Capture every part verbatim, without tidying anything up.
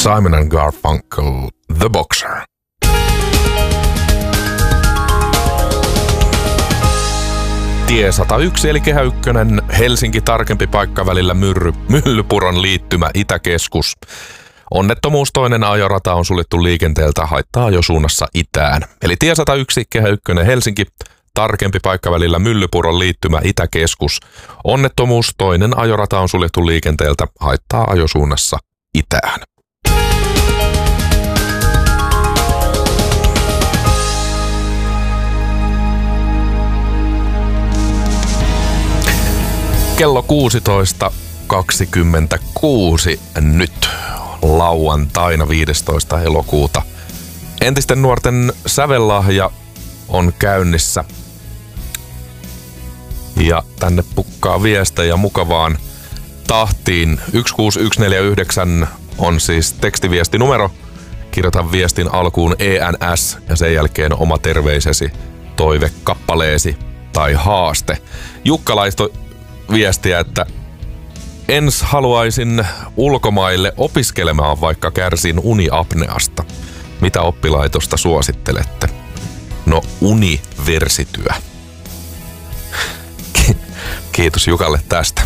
Simon and Garfunkel, The Boxer. Tie sata yksi eli Kehä ykkönen, Helsinki tarkempi paikka välillä Myrry, Myllypuron liittymä Itäkeskus. Onnettomuus, toinen ajorata on suljettu liikenteeltä, haittaa ajosuunnassa itään. Eli tie sata yksi, Kehä ykkönen, Helsinki, tarkempi paikka välillä Myllypuron liittymä Itäkeskus. Onnettomuus, toinen ajorata on suljettu liikenteeltä, haittaa ajosuunnassa itään. Kello kuusitoista kaksikymmentäkuusi nyt lauantaina viidestoista elokuuta. Entisten nuorten sävellahja on käynnissä. Ja tänne pukkaa viestejä mukavaan tahtiin. yksi kuusi yksi neljä yhdeksän on siis tekstiviestinumero. Kirjoita viestin alkuun E N S ja sen jälkeen oma terveisesi, toive, kappaleesi tai haaste. Jukka laittoi viestiä, että ens haluaisin ulkomaille opiskelemaan, vaikka kärsin uniapneasta. Mitä oppilaitosta suosittelette? No, universityö. Kiitos Jukalle tästä.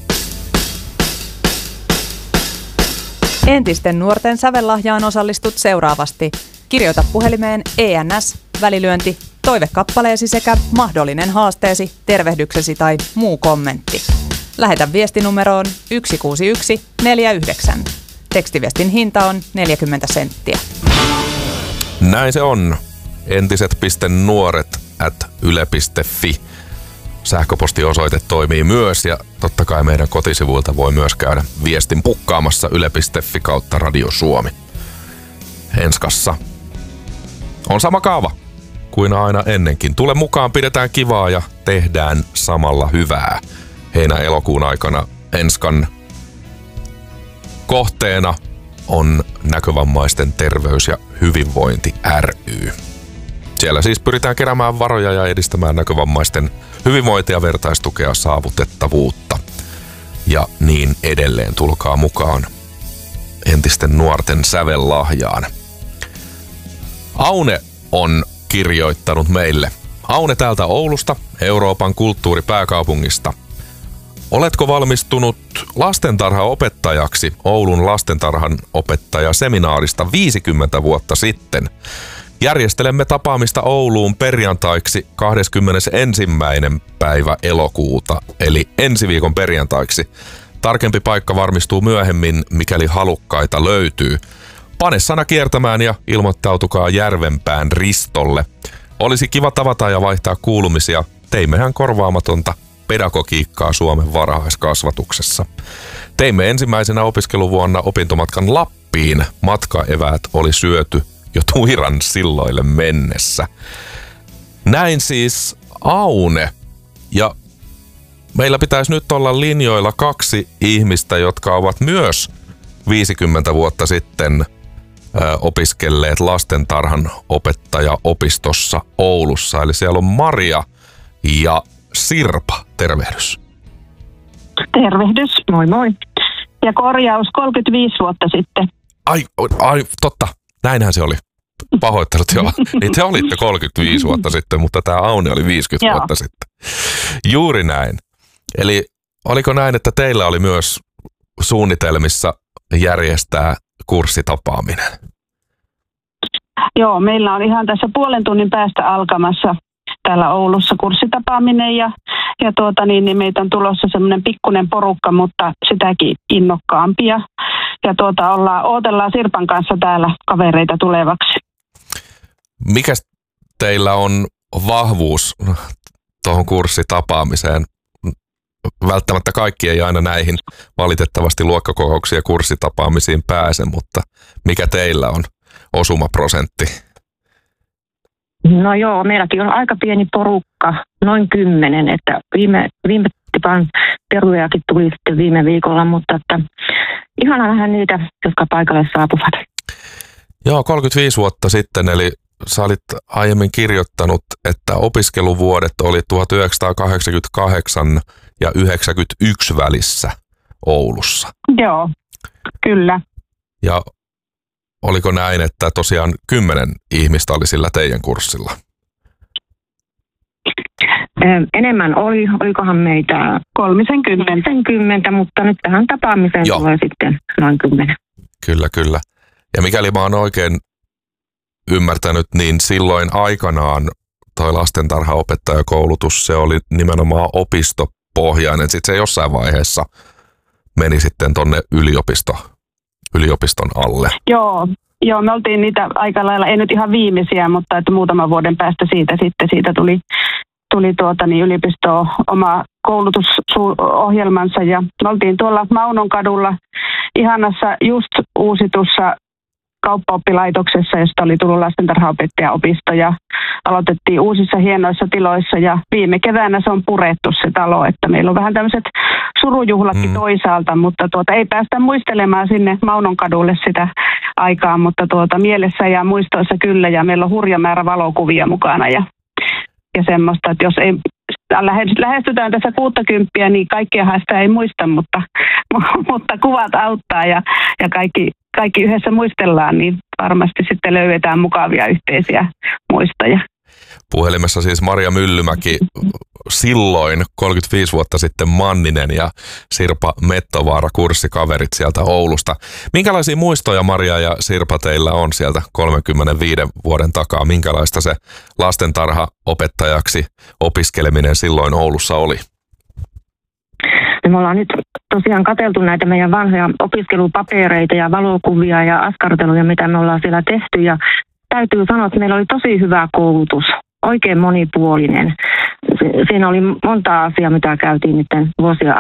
Entisten nuorten sävellahjaan osallistut seuraavasti. Kirjoita puhelimeen E N S, välilyönti, toivekappaleesi sekä mahdollinen haasteesi, tervehdyksesi tai muu kommentti. Lähetä viestinumeroon yksi kuusi yksi neljä yhdeksän. Tekstiviestin hinta on neljäkymmentä senttiä. Näin se on. Entiset.nuoret at yle piste fi. Sähköpostiosoite toimii myös ja totta kai meidän kotisivuilta voi myös käydä viestin pukkaamassa yle piste fi kautta Radio Suomi. Enskassa on sama kaava kuin aina ennenkin. Tule mukaan, pidetään kivaa ja tehdään samalla hyvää. Heinä-elokuun aikana Enskan kohteena on Näkövammaisten terveys- ja hyvinvointi ry. Siellä siis pyritään keräämään varoja ja edistämään näkövammaisten hyvinvointia, vertaistukea, saavutettavuutta ja niin edelleen. Tulkaa mukaan entisten nuorten sävellahjaan. Aune on kirjoittanut meille. Aune täältä Oulusta, Euroopan kulttuuripääkaupungista. Oletko valmistunut lastentarhaopettajaksi Oulun lastentarhan opettajaseminaarista viisikymmentä vuotta sitten? Järjestelemme tapaamista Ouluun perjantaiksi kahdeskymmenesensimmäinen päivä elokuuta, eli ensi viikon perjantaiksi. Tarkempi paikka varmistuu myöhemmin, mikäli halukkaita löytyy. Pane sana kiertämään ja ilmoittautukaa Järvenpään Ristolle. Olisi kiva tavata ja vaihtaa kuulumisia. Teimmehän korvaamatonta pedagogiikkaa Suomen varhaiskasvatuksessa. Teimme ensimmäisenä opiskeluvuonna opintomatkan Lappiin. Matkaeväät oli syöty jo Tuiran silloille mennessä. Näin siis Aune. Ja meillä pitäisi nyt olla linjoilla kaksi ihmistä, jotka ovat myös viisikymmentä vuotta sitten ö, opiskelleet lastentarhan opettajaopistossa Oulussa. Eli siellä on Maria ja Sirpa. Tervehdys. Tervehdys, moi moi. Ja korjaus kolmekymmentäviisi vuotta sitten. Ai, ai totta. Näinhän se oli. Pahoittelut, joo. Niin te olitte kolmekymmentäviisi vuotta sitten, mutta tämä Aune oli viisikymmentä joo. vuotta sitten. Juuri näin. Eli oliko näin, että teillä oli myös suunnitelmissa järjestää kurssitapaaminen? Joo, meillä on ihan tässä puolen tunnin päästä alkamassa täällä Oulussa kurssitapaaminen ja, ja tuota niin, niin meitä on tulossa semmoinen pikkuinen porukka, mutta sitäkin innokkaampia. Ja tuota ollaan, ootellaan Sirpan kanssa täällä kavereita tulevaksi. Mikä teillä on vahvuus tuohon kurssitapaamiseen? Välttämättä kaikki ei aina näihin valitettavasti luokkakokouksiin ja kurssitapaamisiin pääse, mutta mikä teillä on osumaprosentti? No joo, meilläkin on aika pieni porukka, noin kymmenen, että viime, viime tipan perujakin tuli sitten viime viikolla, mutta että ihana nähdä niitä, jotka paikalle saapuvat. Joo, kolmekymmentäviisi vuotta sitten, eli sä olit aiemmin kirjoittanut, että opiskeluvuodet oli tuhatyhdeksänsataakahdeksankymmentäkahdeksan ja yhdeksänkymmentäyksi välissä Oulussa. Joo, kyllä. Ja oliko näin, että tosiaan kymmenen ihmistä oli sillä teidän kurssilla? Enemmän oli, olikohan meitä kolmisenkymmentä, mutta nyt tähän tapaamiseen Joo. tulee sitten noin kymmenen. Kyllä, kyllä. Ja mikäli mä oon oikein ymmärtänyt, niin silloin aikanaan toi lastentarhaopettajakoulutus, se oli nimenomaan opistopohjainen. Sitten se jossain vaiheessa meni sitten tonne yliopisto, yliopiston alle. Joo, joo, me oltiin niitä aika lailla, ei nyt ihan viimeisiä, mutta että muutaman vuoden päästä siitä sitten siitä tuli, tuli tuota, niin yliopistoon oma koulutusohjelmansa ja me oltiin tuolla Maunon kadulla ihanassa just uusitussa kauppaoppilaitoksessa, josta oli tullut lastentarhaopettajaopisto ja aloitettiin uusissa hienoissa tiloissa ja viime keväänä se on purettu se talo, että meillä on vähän tämmöiset surujuhlatkin mm. toisaalta, mutta tuota, ei päästä muistelemaan sinne Maunon kadulle sitä aikaa, mutta tuota, mielessä ja muistoissa kyllä ja meillä on hurja määrä valokuvia mukana ja, ja semmoista, että jos ei lähestytään tässä kuuttakymppiä, niin kaikkiahan sitä ei muista, mutta, mutta kuvat auttaa ja, ja kaikki, kaikki yhdessä muistellaan, niin varmasti sitten löydetään mukavia yhteisiä muistoja. Puhelimessa siis Maria Myllymäki, silloin kolmekymmentäviisi vuotta sitten Manninen ja Sirpa Mettovaara, kurssikaverit sieltä Oulusta. Minkälaisia muistoja Maria ja Sirpa teillä on sieltä kolmekymmentäviisi vuoden takaa? Minkälaista se lastentarhaopettajaksi opiskeleminen silloin Oulussa oli? Me ollaan nyt tosiaan katseltu näitä meidän vanhoja opiskelupapereita ja valokuvia ja askarteluja, mitä me ollaan siellä tehty. Ja täytyy sanoa, että meillä oli tosi hyvä koulutus, oikein monipuolinen. Siinä oli monta asiaa, mitä käytiin nyt vuosien